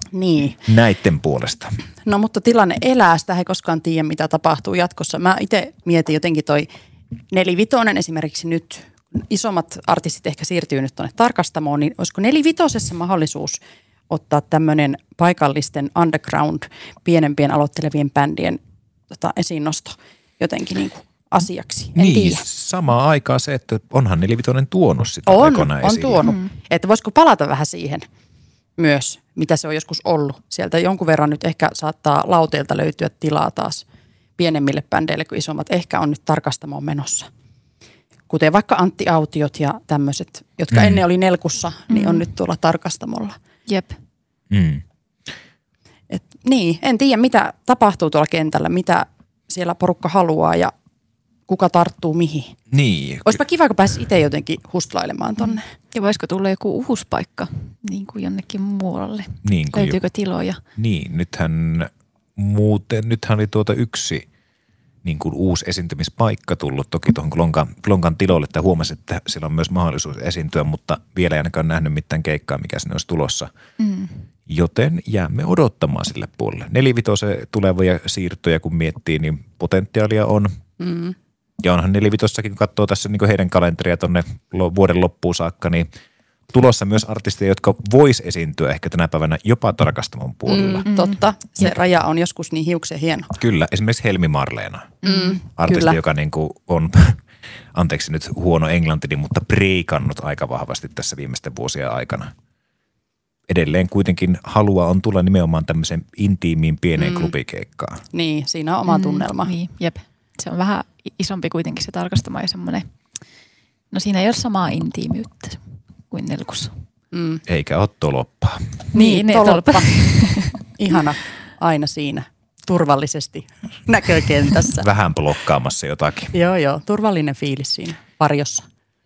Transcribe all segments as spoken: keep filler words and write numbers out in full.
Niin. näitten puolesta. No mutta tilanne elää, sitä ei koskaan tiedä, mitä tapahtuu jatkossa. Mä itse mietin jotenkin toi nelivitonen esimerkiksi nyt, isommat artistit ehkä siirtyy nyt tuonne tarkastamoon, niin olisiko nelivitosessa mahdollisuus ottaa tämmöinen paikallisten underground, pienempien aloittelevien bändien tota, esiinnosto jotenkin niin kuin asiaksi? En niin, tiedä. samaan aikaan se, että onhan nelivitonen tuonut sitä On, aikoinaan on esille. tuonut. Mm. Että voisiko palata vähän siihen myös, mitä se on joskus ollut. Sieltä jonkun verran nyt ehkä saattaa lauteilta löytyä tilaa taas pienemmille bändeille kuin isommat. Ehkä on nyt tarkastamoon menossa. Kuten vaikka Antti Autiot ja tämmöiset, jotka mm. ennen oli Nelkussa, niin on mm. nyt tuolla tarkastamolla. Jep. Mm. Et, niin, en tiedä mitä tapahtuu tuolla kentällä, mitä siellä porukka haluaa ja kuka tarttuu mihin. Niin. Olisipa kiva, kun pääsisi itse jotenkin hustlailemaan tonne. Ja voisiko tulla joku uusi paikka niin kuin jonnekin muualle? Niin Löytyykö jo, tiloja? Niin, nythän muuten, nythän oli tuota yksi niin kuin uusi esiintymispaikka tullut toki tuohon Klonkan, Klonkan tiloille, että huomasi, että siellä on myös mahdollisuus esiintyä, mutta vielä ei ainakaan nähnyt mitään keikkaa, mikä sinne olisi tulossa. Mm. Joten jäämme odottamaan sille puolelle. Nelivitosen tulevia siirtoja, kun miettii, niin potentiaalia on. Mm. Ja onhan nelivitossakin, kun katsoo tässä niin kuin heidän kalenteria tuonne vuoden loppuun saakka, niin tulossa myös artisteja, jotka vois esiintyä ehkä tänä päivänä jopa tarkastamon puolella. Mm, totta. Se ja. raja on joskus niin hiuksen hieno. Kyllä. Esimerkiksi Helmi Marleena. Mm, artisti, kyllä. joka niin kuin on, anteeksi nyt huono englantini, mutta breikannut aika vahvasti tässä viimeisten vuosien aikana. Edelleen kuitenkin halua on tulla nimenomaan tämmöiseen intiimiin pieneen mm. klubikeikkaan. Niin, siinä on oma mm, tunnelma. Niin, jep. Se on vähän isompi kuitenkin se tarkastama ja semmoinen, no siinä ei ole samaa intiimiyttä kuin Nelkussa. Mm. Eikä ole toloppaa. Niin, niin toloppa. Ihana aina siinä turvallisesti näkökentässä. Vähän blokkaamassa jotakin. Joo, joo. Turvallinen fiilis siinä varjossa.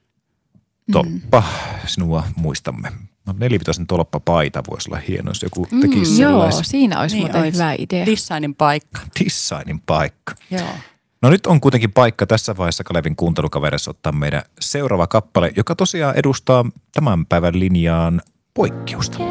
Toppa, sinua muistamme. No nelivitosen tolppa-paita voisi olla hieno, jos joku tekisi mm, sellaisen. Joo, siinä olisi niin, muuten olisi hyvä idea. Designin paikka. Designin paikka. Joo. No nyt on kuitenkin paikka tässä vaiheessa Kalevin kuuntelukaverissa ottaa meidän seuraava kappale, joka tosiaan edustaa tämän päivän linjaan poikkeusta.